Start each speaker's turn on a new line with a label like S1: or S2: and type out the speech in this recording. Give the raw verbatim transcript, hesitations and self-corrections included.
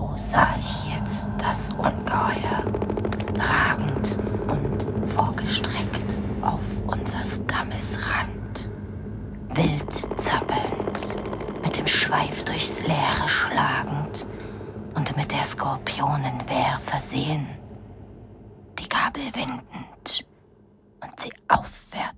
S1: So sah ich jetzt das Ungeheuer, ragend und vorgestreckt auf unsers Dammes Rand, wild zappelnd, mit dem Schweif durchs Leere schlagend und mit der Skorpionenwehr versehen, die Gabel windend und sie aufwärts